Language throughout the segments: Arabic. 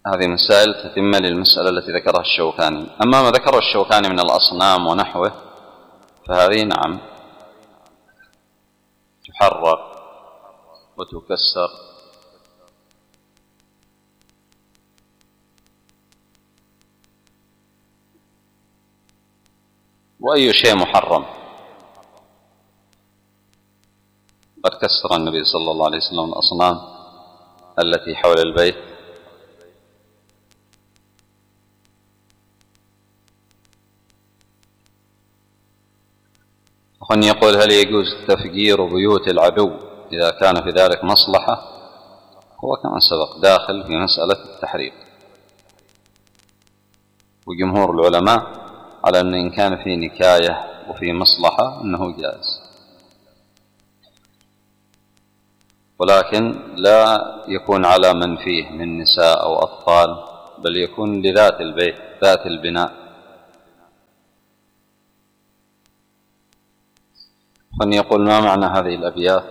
هذه مسائل تتم للمسألة التي ذكرها الشوكاني. أما ما ذكره الشوكاني من الأصنام ونحوه فهذه نعم تحرق وتكسر، وأي شيء محرم. قد كسر النبي صلى الله عليه وسلم الأصنام التي حول البيت، وأن يقول هل يجوز تفجير بيوت العدو إذا كان في ذلك مصلحة؟ هو كما سبق داخل في مسألة التحريق، وجمهور العلماء على أن إن كان في نكاية وفي مصلحة أنه جائز، ولكن لا يكون على من فيه من نساء أو أطفال، بل يكون لذات البيت ذات البناء. فأن يقول ما معنى هذه الأبيات؟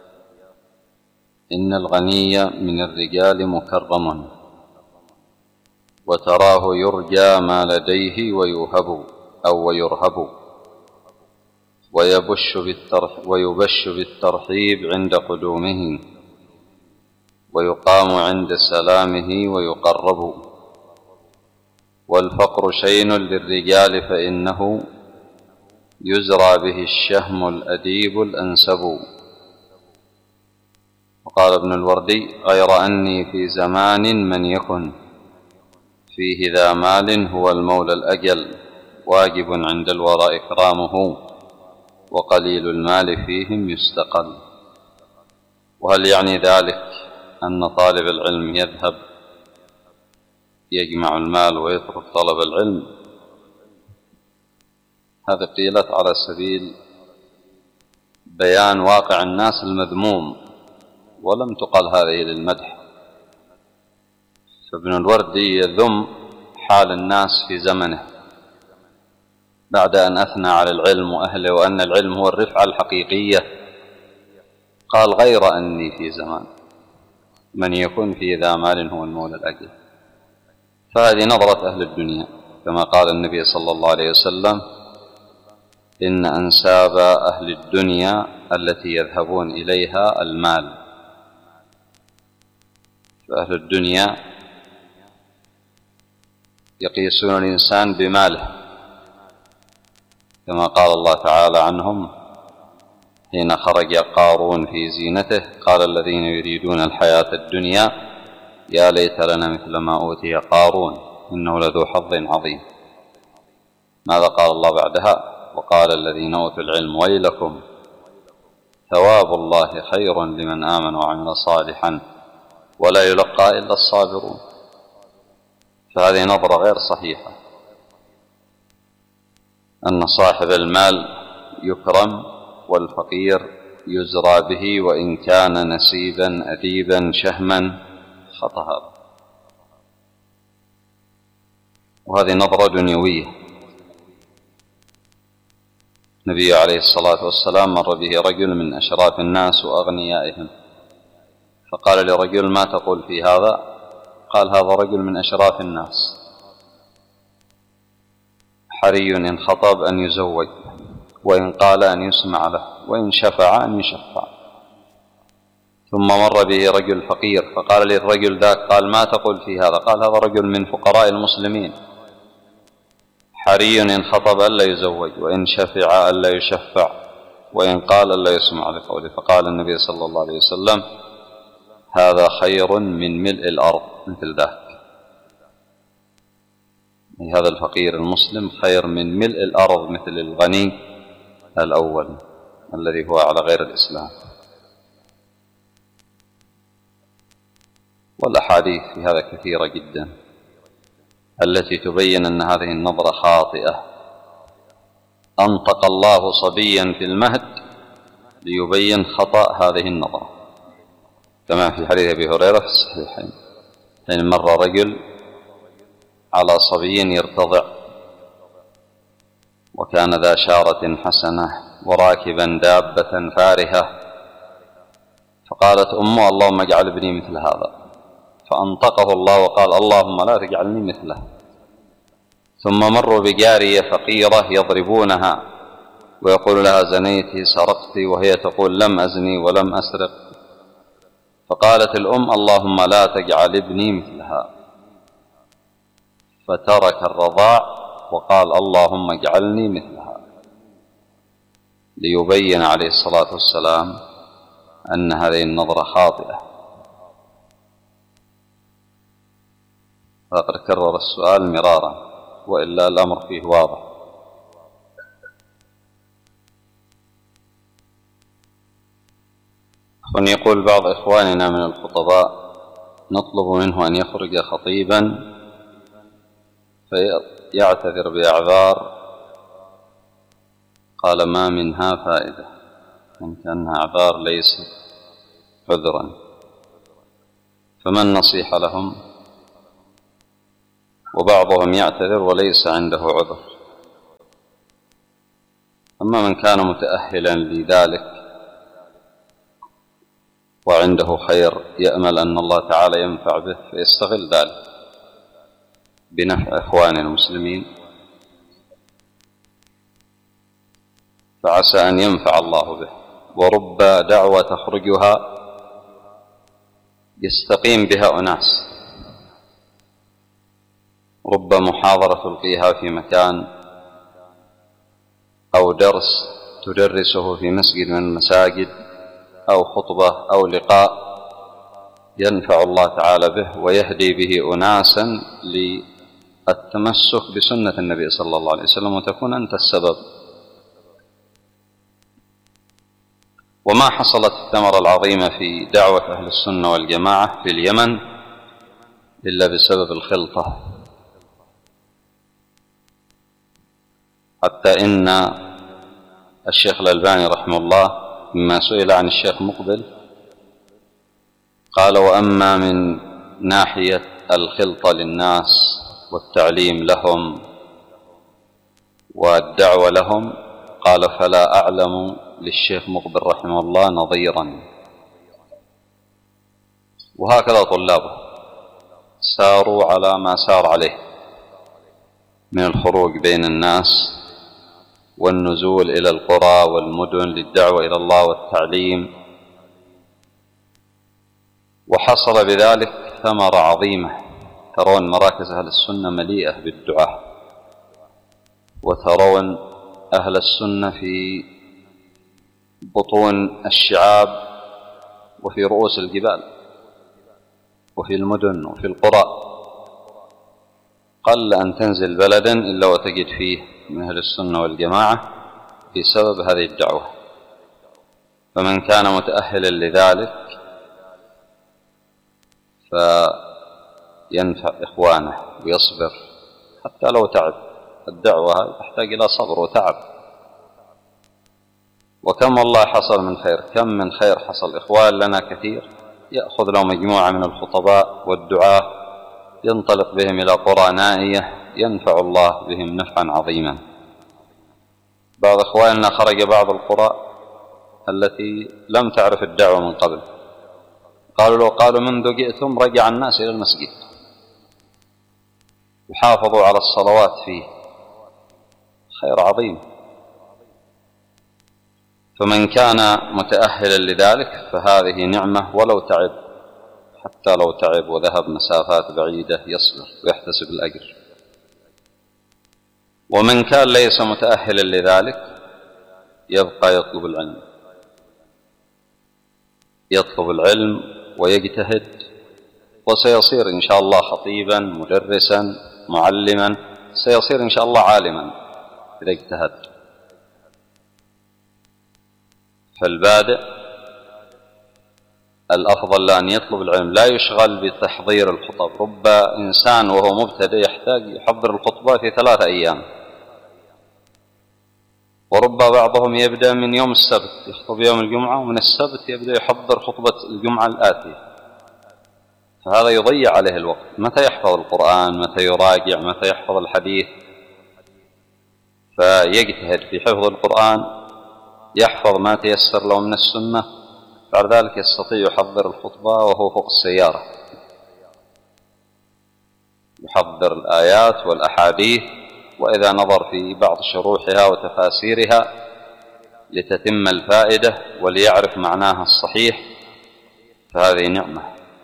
إن الغني من الرجال مكرم وتراه يرجى ما لديه ويوهب أو ويرهب، ويبش بالترحيب عند قدومه، ويقام عند سلامه ويقرب. والفقر شين للرجال فإنه يزرع به الشهم الأديب الأنسب. وقال ابن الوردي غير أني في زمان من يكن فيه ذا مال هو المولى الأجل، واجب عند الورى إكرامه وقليل المال فيهم يستقل. وهل يعني ذلك أن طالب العلم يذهب يجمع المال ويترك طلب العلم؟ هذا قيلت على سبيل بيان واقع الناس المذموم، ولم تقل هذه للمدح. فابن الوردي يذم حال الناس في زمنه بعد أن أثنى على العلم وأهله وأن العلم هو الرفعة الحقيقية، قال غير أني في زمان من يكون في ذا مال هو المولى الأجل. فهذه نظرة أهل الدنيا، كما قال النبي صلى الله عليه وسلم إن أنساب أهل الدنيا التي يذهبون إليها المال. فأهل الدنيا يقيسون الإنسان بماله، كما قال الله تعالى عنهم حين خرج قارون في زينته قال الذين يريدون الحياة الدنيا يا ليت لنا مثل ما أوتي قارون إنه لذو حظ عظيم. ماذا قال الله بعدها؟ وقال الذين أوتوا العلم ويلكم ثواب الله خير لمن آمن وعمل صالحا ولا يلقى إلا الصابرون. فهذه نظرة غير صحيحة، أن صاحب المال يكرم والفقير يزرى به وإن كان نسيبا أديبا شهما خطأ هذا، وهذه نظرة دنيوية. النبي عليه الصلاة والسلام مر به رجل من أشراف الناس وأغنيائهم، فقال لرجل ما تقول في هذا؟ قال هذا رجل من أشراف الناس حري إن خطب أن يزوج، وإن قال أن يسمع له، وإن شفع أن يشفع. ثم مر به رجل فقير فقال للرجل ذاك قال ما تقول في هذا؟ قال هذا رجل من فقراء المسلمين حري إن خطب ألا يزوج، وإن شفع ألا يشفع، وإن قال ألا يسمع لقوله. فقال النبي صلى الله عليه وسلم هذا خير من ملء الأرض مثل ذاك، هذا الفقير المسلم خير من ملء الأرض مثل الغني الأول الذي هو على غير الإسلام. والأحاديث في هذا كثيرة جدا التي تبين أن هذه النظرة خاطئة. أنطق الله صبيا في المهد ليبين خطأ هذه النظرة، كما في حديث أبي هريرة في الصحيحين حين مر رجل على صبي يرتضع وكان ذا شارة حسنة وراكبا دابة فارهة، فقالت أمه اللهم اجعل ابني مثل هذا، فأنطقه الله وقال اللهم لا تجعلني مثله. ثم مروا بجارية فقيرة يضربونها ويقول لها زنيت سرقت، وهي تقول لم أزني ولم أسرق. فقالت الأم اللهم لا تجعل ابني مثلها، فترك الرضاع وقال اللهم اجعلني مثلها، ليبين عليه الصلاة والسلام أن هذه النظرة خاطئة. فقد كرر السؤال مرارا، وإلا الأمر فيه واضح. يقول بعض إخواننا من الخطباء نطلب منه أن يخرج خطيبا فيعتذر بأعذار قال ما منها فائدة، كأنها أعذار ليست عذرا، فما النصيحة لهم؟ وبعضهم يعتذر وليس عنده عذر. أما من كان متأهلا لذلك وعنده خير يأمل أن الله تعالى ينفع به فيستغل ذلك بنفع إخوان المسلمين، فعسى أن ينفع الله به. ورب دعوة تخرجها يستقيم بها أناس، رب محاضرة تلقيها في مكان أو درس تدرسه في مسجد من المساجد أو خطبة أو لقاء ينفع الله تعالى به ويهدي به أناسا للتمسك بسنة النبي صلى الله عليه وسلم، وتكون أنت السبب. وما حصلت الثمرة العظيمة في دعوة أهل السنة والجماعة في اليمن إلا بسبب الخلطة، حتى إن الشيخ الألباني رحمه الله مما سئل عن الشيخ مقبل قال وأما من ناحية الخلطة للناس والتعليم لهم والدعوة لهم قال فلا أعلم للشيخ مقبل رحمه الله نظيرا. وهكذا طلابه ساروا على ما سار عليه من الخروج بين الناس والنزول إلى القرى والمدن للدعوة إلى الله والتعليم، وحصل بذلك ثمرة عظيمة. ترون مراكز أهل السنة مليئة بالدعاة، وترون أهل السنة في بطون الشعاب وفي رؤوس الجبال وفي المدن وفي القرى. قل أن تنزل بلدا إلا وتجد فيه من أهل السنة والجماعة بسبب هذه الدعوة. فمن كان متأهلا لذلك فينفع إخوانه ويصبر حتى لو تعب. الدعوة تحتاج إلى صبر وتعب. وكم والله حصل من خير، كم من خير حصل. إخوان لنا كثير يأخذ له مجموعة من الخطباء والدعاة ينطلق بهم إلى قرى نائية ينفع الله بهم نفعا عظيما. بعض إخواننا خرج بعض القرى التي لم تعرف الدعوة من قبل، قالوا منذ جئتم رجع الناس إلى المسجد وحافظوا على الصلوات فيه، خير عظيم. فمن كان متأهلا لذلك فهذه نعمة، ولو تعب، حتى لو تعب وذهب مسافات بعيدة يصبر ويحتسب الأجر. ومن كان ليس متأهلا لذلك يبقى يطلب العلم ويجتهد، وسيصير إن شاء الله خطيبا مدرسا معلما، سيصير إن شاء الله عالما إذا اجتهد. فالبادئ الأفضل لأن يطلب العلم، لا يشغل بتحضير الخطب. رب إنسان وهو مبتدئ يحتاج يحضر الخطبة في 3 أيام، ورب بعضهم يبدأ من يوم السبت يخطب يوم الجمعة، ومن السبت يبدأ يحضر خطبة الجمعة الآتية، فهذا يضيع عليه الوقت. متى يحفظ القرآن، متى يراجع، متى يحفظ الحديث. فيجتهد في حفظ القرآن، يحفظ ما تيسر له من السنة، بعد ذلك يستطيع يحضر الخطبة وهو فوق السيارة. يحضر الآيات والأحاديث، وإذا نظر في بعض شروحها وتفاسيرها لتتم الفائدة وليعرف معناها الصحيح، فهذه نعمة.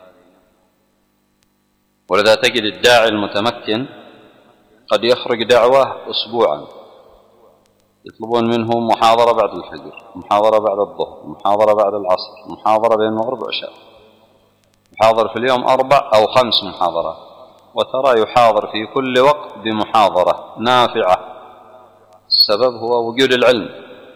ولذا تجد الداعي المتمكن قد يخرج دعوة أسبوعا، يطلبون منه محاضرة بعد الفجر، محاضرة بعد الظهر، محاضرة بعد العصر، محاضرة بين المغرب والعشاء، يحاضر في اليوم 4 أو 5 محاضرات، وترى يحاضر في كل وقت بمحاضرة نافعة. السبب هو وجود العلم.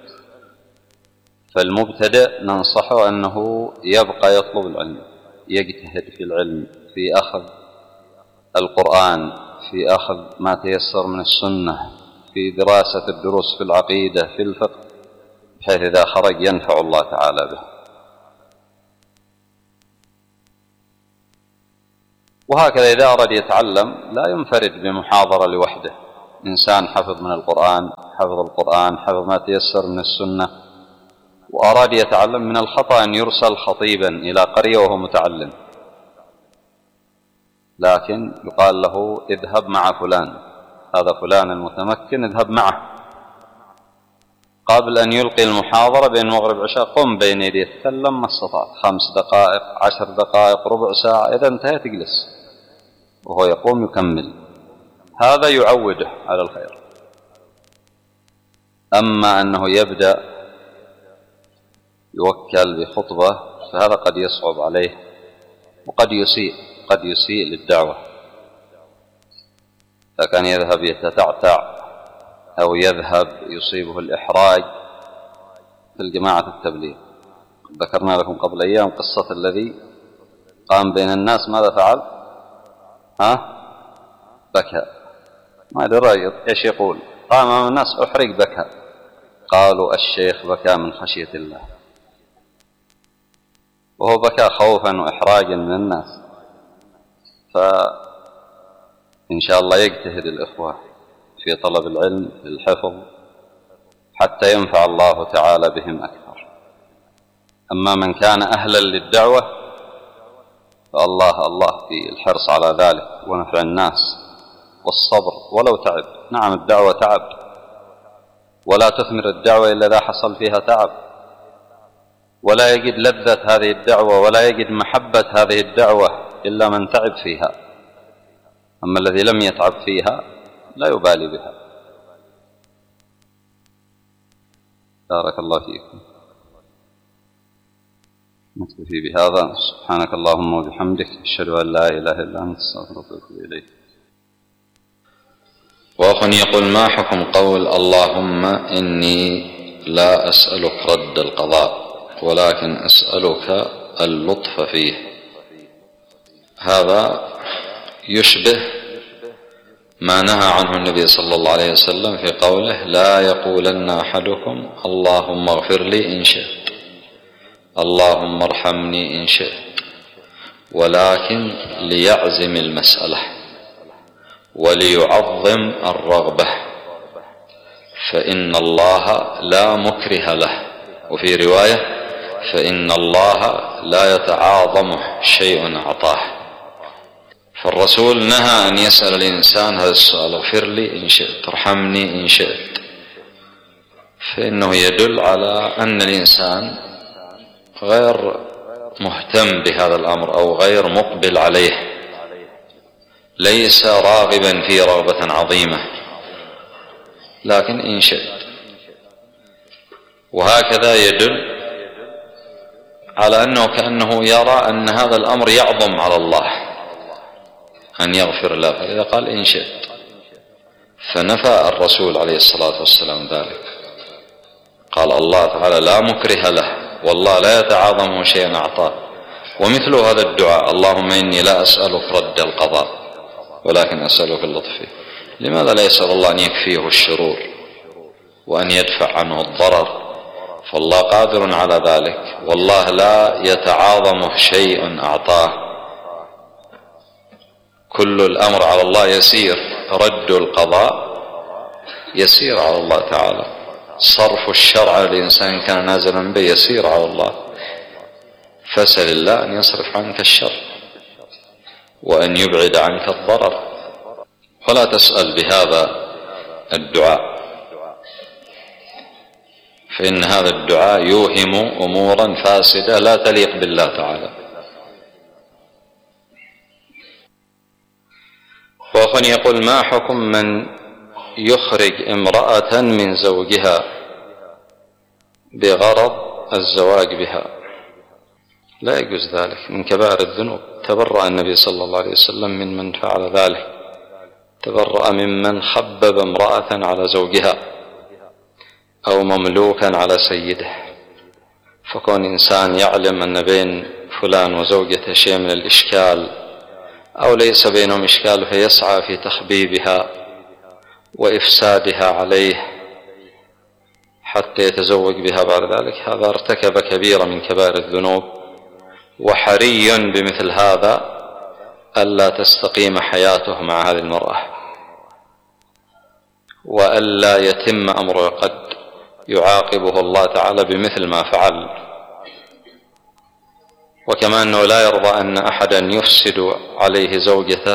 فالمبتدئ ننصحه أنه يبقى يطلب العلم، يجتهد في العلم، في أخذ القرآن، في أخذ ما تيسر من السنة، في دراسة الدروس في العقيدة، في الفقه، بحيث إذا خرج ينفع الله تعالى به. وهكذا إذا أراد يتعلم لا ينفرد بمحاضرة لوحده. إنسان حفظ من القرآن، حفظ ما تيسر من السنة، وأراد يتعلم، من الخطأ أن يرسل خطيبا إلى قرية وهو متعلم، لكن يقال له اذهب مع فلان، هذا فلان المتمكن، اذهب معه قبل أن يلقي المحاضرة بين المغرب والعشاء، قم بين يديه تكلم ما استطعت، 5 دقائق، 10 دقائق، ربع ساعة، إذا انتهيت اجلس، وهو يقوم يكمل. هذا يعوده على الخير. أما أنه يبدأ يوكل بخطبة فهذا قد يصعب عليه، وقد يسيء للدعوة. فكان يذهب يتتعتع أو يذهب يصيبه الإحراج في الجماعة التبليغ. ذكرنا لكم قبل أيام قصة الذي قام بين الناس، ماذا فعل؟ بكى. ما أدري إيش يقول، قام أمام الناس أحرج بكى. قالوا الشيخ بكى من خشية الله، وهو بكى خوفا وإحراجا من الناس. فإن شاء الله يجتهد الإخوة في طلب العلم، في الحفظ، حتى ينفع الله تعالى بهم أكثر. أما من كان أهلا للدعوة فالله في الحرص على ذلك ونفع الناس والصبر ولو تعب. نعم الدعوة تعب، ولا تثمر الدعوة إلا إذا حصل فيها تعب، ولا يجد لذة هذه الدعوة ولا يجد محبة هذه الدعوة إلا من تعب فيها. أما الذي لم يتعب فيها لا يبالي بها. بارك الله فيكم. نكتفي بهذا. سبحانك اللهم وبحمدك، أشهد أن لا إله إلا أنت، أستغفرك وأتوب إليك. وأخ يقول: ما حكم قول اللهم إني لا أسألك رد القضاء ولكن أسألك اللطف فيه؟ هذا يشبه ما نهى عنه النبي صلى الله عليه وسلم في قوله: لا يقولن أحدكم اللهم اغفر لي إن شئت، اللهم ارحمني إن شئت، ولكن ليعزم المسألة وليعظم الرغبة، فإن الله لا مكره له. وفي رواية: فإن الله لا يتعاظمه شيء أعطاه. فالرسول نهى أن يسأل الإنسان هذا السؤال: اغفر لي إن شئت، ارحمني إن شئت، فإنه يدل على أن الإنسان غير مهتم بهذا الأمر أو غير مقبل عليه، ليس راغبا فيه رغبة عظيمة، لكن إن شئت. وهكذا يدل على أنه كأنه يرى أن هذا الأمر يعظم على الله أن يغفر له، فإذا قال إن شئت فنفى الرسول عليه الصلاة والسلام ذلك. قال الله تعالى: لا مكره له، والله لا يتعاظمه شيئا أعطاه. ومثل هذا الدعاء: اللهم إني لا أسألك رد القضاء ولكن أسألك اللطف. لماذا لا يسأل الله أن يكفيه الشرور وأن يدفع عنه الضرر؟ فالله قادر على ذلك، والله لا يتعاظمه شيء أعطاه. كل الأمر على الله يسير، رد القضاء يسير على الله تعالى، صرف الشرع على الإنسان كان نازلا به يسير على الله. فاسأل الله أن يصرف عنك الشر وأن يبعد عنك الضرر. ولا تسأل بهذا الدعاء، فإن هذا الدعاء يوهم أمورا فاسدة لا تليق بالله تعالى. وأخ يقول: ما حكم من يخرج امرأة من زوجها بغرض الزواج بها؟ لا يجوز ذلك، من كبائر الذنوب. تبرأ النبي صلى الله عليه وسلم من فعل ذلك، تبرأ ممن خبب امرأة على زوجها أو مملوكا على سيده. فكون إنسان يعلم أن بين فلان وزوجته شيء من الإشكال أو ليس بينهم إشكال فيسعى في تخبيبها وإفسادها عليه حتى يتزوج بها بعد ذلك، هذا ارتكب كبيرة من كبائر الذنوب. وحري بمثل هذا ألا تستقيم حياته مع هذه المرأة، وألا يتم أمره، قد يعاقبه الله تعالى بمثل ما فعل. وكما أنه لا يرضى أن أحدا يفسد عليه زوجته،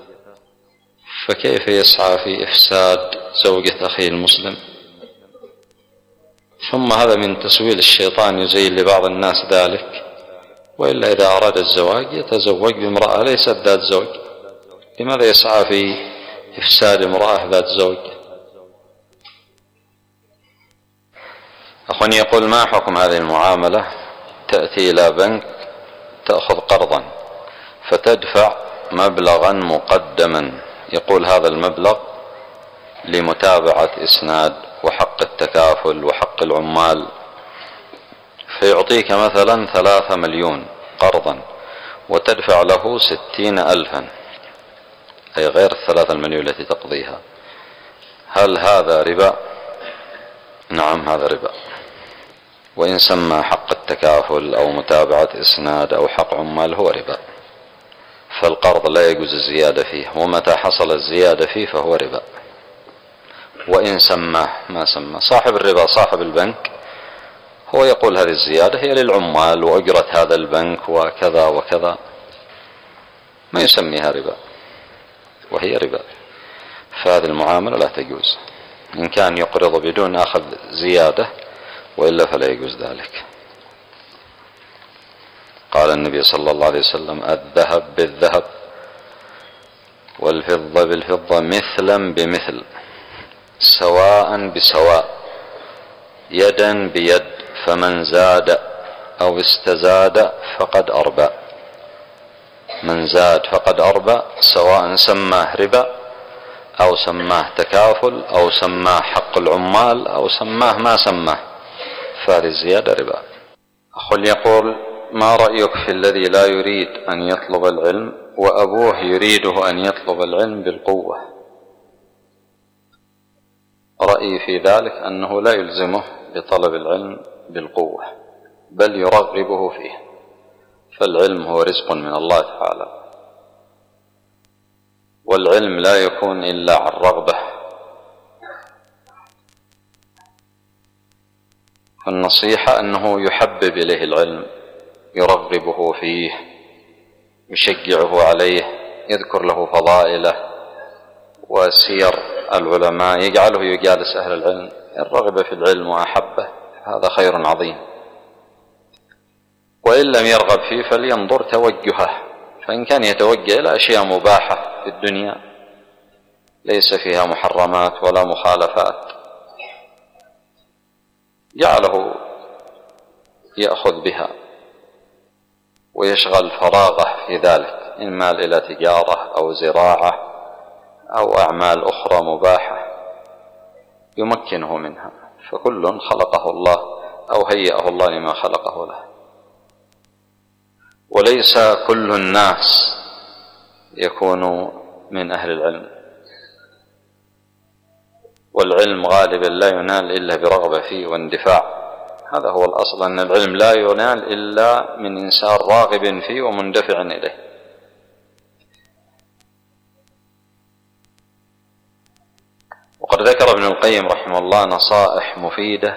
فكيف يسعى في إفساد زوجة أخيه المسلم؟ ثم هذا من تسويل الشيطان يزين لبعض الناس ذلك. وإلا إذا أراد الزواج يتزوج بامرأة ليست ذات زوج، لماذا يسعى في إفساد امرأة ذات زوج؟ أخ يقول: ما حكم هذه المعاملة؟ تأتي إلى بنك تأخذ قرضا فتدفع مبلغا مقدما، يقول هذا المبلغ لمتابعة إسناد وحق التكافل وحق العمال، فيعطيك مثلا 3 مليون قرضا وتدفع له 60,000، أي غير 3 مليون التي تقضيها. هل هذا ربا؟ نعم، هذا ربا. وإن سمى حق التكافل أو متابعة إسناد أو حق عمال هو ربا، فالقرض لا يجوز الزيادة فيه، ومتى حصل الزيادة فيه فهو ربا. وإن سماه ما سمى صاحب الربا صاحب البنك، هو يقول هذه الزيادة هي للعمال وأجرة هذا البنك وكذا وكذا، ما يسميها ربا وهي ربا. فهذه المعاملة لا تجوز، إن كان يقرض بدون أخذ زيادة، وإلا فلا يجوز ذلك. قال النبي صلى الله عليه وسلم: الذهب بالذهب والفضة بالفضة مثلا بمثل سواء بسواء يدا بيد، فمن زاد أو استزاد فقد أربى. من زاد فقد أربى، سواء سماه ربا أو سماه تكافل أو سماه حق العمال أو سماه ما سماه، فهذه الزيادة ربا. أخ يقول: ما رأيك في الذي لا يريد أن يطلب العلم وأبوه يريده أن يطلب العلم بالقوة؟ رأيي في ذلك أنه لا يلزمه بطلب العلم بالقوة، بل يرغبه فيه، فالعلم هو رزق من الله تعالى، والعلم لا يكون إلا عن رغبة. فالنصيحة أنه يحبب إليه العلم، يرغبه فيه، يشجعه عليه، يذكر له فضائله وسير العلماء، يجعله يجالس أهل العلم. إن رغب في العلم وأحبه هذا خير عظيم، وإن لم يرغب فيه فلينظر توجهه، فإن كان يتوجه إلى أشياء مباحة في الدنيا ليس فيها محرمات ولا مخالفات، جعله يأخذ بها ويشغل فراغه في ذلك، إن مال إلى تجارة أو زراعة أو أعمال أخرى مباحة يمكنه منها، فكل خلقه الله أو هيئه الله لما خلقه له. وليس كل الناس يكون من أهل العلم، والعلم غالبا لا ينال إلا برغبة فيه واندفاع. هذا هو الأصل، أن العلم لا ينال إلا من إنسان راغب فيه ومندفع إليه. وقد ذكر ابن القيم رحمه الله نصائح مفيدة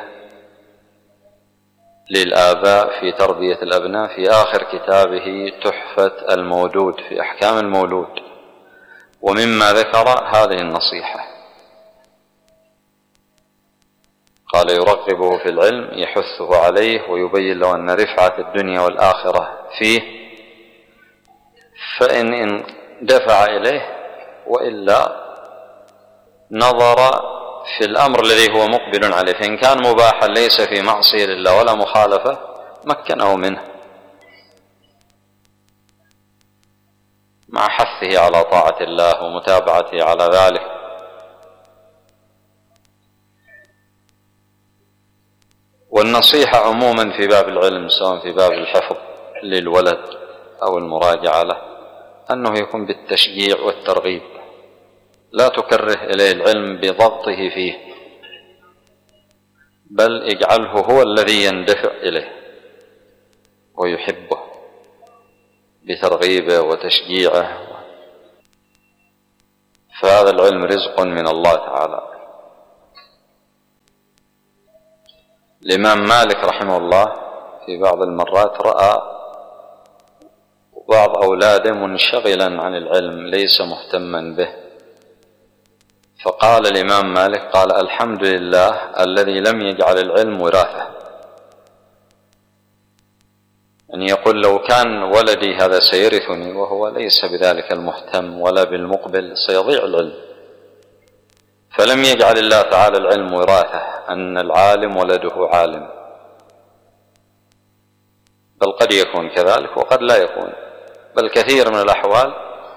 للآباء في تربية الأبناء في آخر كتابه تحفة المولود في أحكام المولود، ومما ذكر هذه النصيحة، قال يرغبه في العلم، يحثه عليه ويبين له أن رفعة الدنيا والآخرة فيه، فإن دفع إليه، وإلا نظر في الأمر الذي هو مقبل عليه، فإن كان مباحا ليس في معصية لله ولا مخالفة مكنه منه مع حثه على طاعة الله ومتابعته على ذلك. والنصيحة عموما في باب العلم، سواء في باب الحفظ للولد أو المراجعة له، أنه يكون بالتشجيع والترغيب، لا تكره إليه العلم بضغطه فيه، بل اجعله هو الذي يندفع إليه ويحبه بترغيبه وتشجيعه. فهذا العلم رزق من الله تعالى. الإمام مالك رحمه الله في بعض المرات رأى بعض أولاده منشغلا عن العلم ليس مهتما به، فقال الإمام مالك قال الحمد لله الذي لم يجعل العلم وراثة. يعني يقول لو كان ولدي هذا سيرثني وهو ليس بذلك المهتم ولا بالمقبل سيضيع العلم، فلم يجعل الله تعالى العلم وراثة، أن العالم ولده عالم، بل قد يكون كذلك وقد لا يكون، بل كثير من الأحوال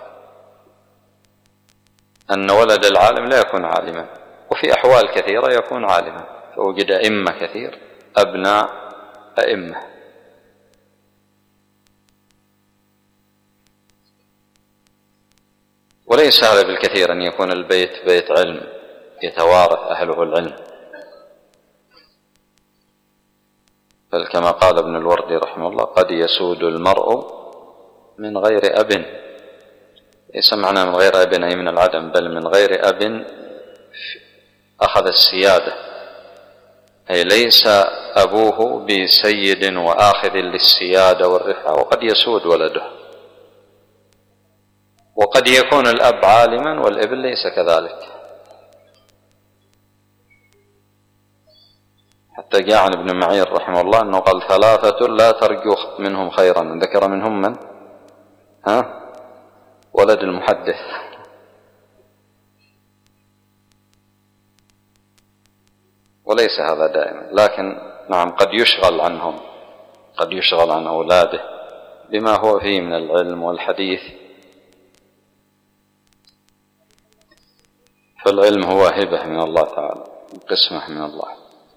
أن ولد العالم لا يكون عالما، وفي أحوال كثيرة يكون عالما، فوجد أئمة كثير أبناء أئمة. وليس هذا بالكثير أن يكون البيت بيت علم يتوارث أهله العلم، بل كما قال ابن الوردي رحمه الله قد يسود المرء من غير أب، ليس معنى من غير أب أي من العدم، بل من غير أب أخذ السيادة، أي ليس أبوه بسيد وآخذ للسيادة والرفعة، وقد يسود ولده. وقد يكون الأب عالما والابن ليس كذلك، حتى جاء عن ابن معين رحمه الله أنه قال ثلاثة لا ترجو منهم خيرا، ذكر منهم من؟ ولد المحدث، وليس هذا دائما، لكن نعم قد يشغل عنهم، قد يشغل عن أولاده بما هو فيه من العلم والحديث. فالعلم هو هبة من الله تعالى، قسمة من الله.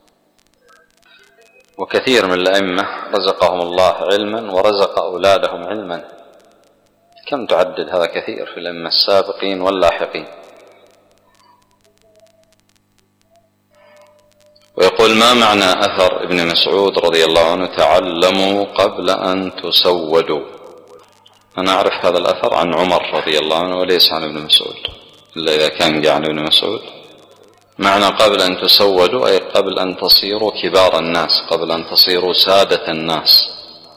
وكثير من الأئمة رزقهم الله علما ورزق أولادهم علما، كم تعدد هذا كثير في الأئمة السابقين واللاحقين. ويقول ما معنى أثر ابن مسعود رضي الله عنه تعلموا قبل أن تسودوا؟ أنا أعرف هذا الأثر عن عمر رضي الله عنه وليس عن ابن مسعود، إلا إذا كان جاء عن ابن مسعود. معنى قبل أن تسودوا أي قبل أن تصيروا كبار الناس، قبل أن تصيروا سادة الناس،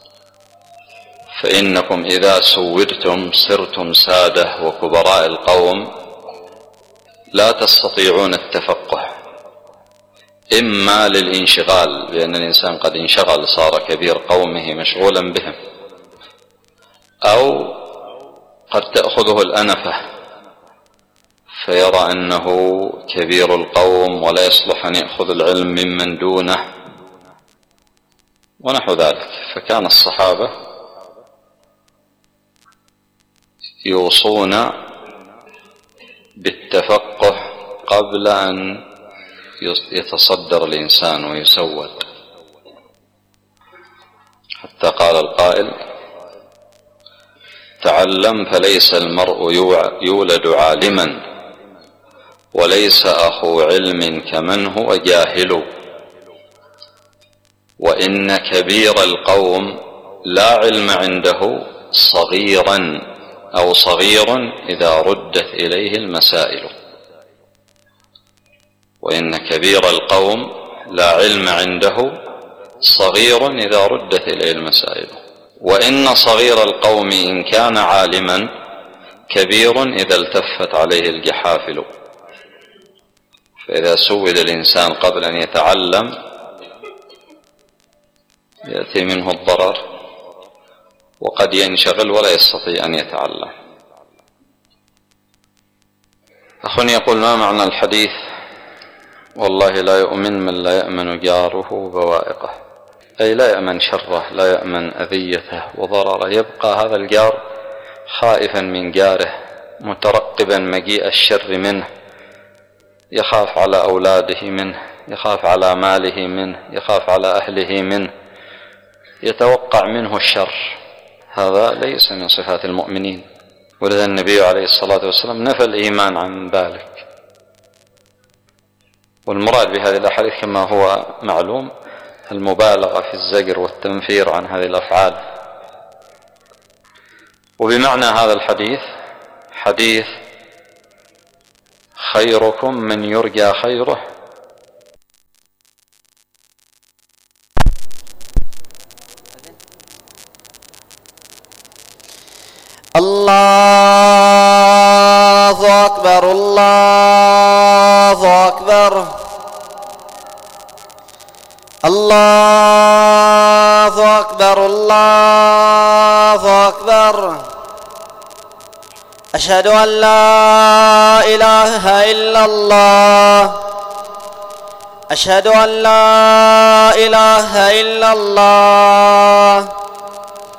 فإنكم إذا سودتم صرتم سادة وكبراء القوم لا تستطيعون التفقه، إما للانشغال بأن الإنسان قد انشغل صار كبير قومه مشغولا بهم، أو قد تأخذه الأنفة فيرى أنه كبير القوم ولا يصلح أن يأخذ العلم ممن دونه ونحو ذلك. فكان الصحابة يوصون بالتفقه قبل أن يتصدر الإنسان ويسود، حتى قال القائل تعلم فليس المرء يولد عالما وليس أخو علم كمن هو جاهل، وإن كبير القوم لا علم عنده صغيرا أو صغير إذا ردت إليه المسائل. وإن كبير القوم لا علم عنده صغير إذا ردت إليه المسائل، وإن صغير القوم إن كان عالما كبير إذا التفت عليه الجحافل. فإذا سود الإنسان قبل أن يتعلم يأتي منه الضرر، وقد ينشغل ولا يستطيع أن يتعلم. أخ يقول: ما معنى الحديث والله لا يؤمن من لا يأمن جاره بوائقه؟ أي لا يأمن شره، لا يأمن أذيته وضرره. يبقى هذا الجار خائفا من جاره، مترقبا مجيء الشر منه، يخاف على أولاده منه، يخاف على ماله منه، يخاف على أهله منه، يتوقع منه الشر. هذا ليس من صفات المؤمنين، ولذا النبي عليه الصلاة والسلام نفى الإيمان عن ذلك. والمراد بهذه الأحاديث كما هو معلوم المبالغة في الزجر والتنفير عن هذه الأفعال. وبمعنى هذا الحديث حديث خيركم من يرجى خيره. الله أكبر الله أكبر الله أكبر الله أكبر. أشهد أن لا إله إلا الله، أشهد أن لا إله إلا الله،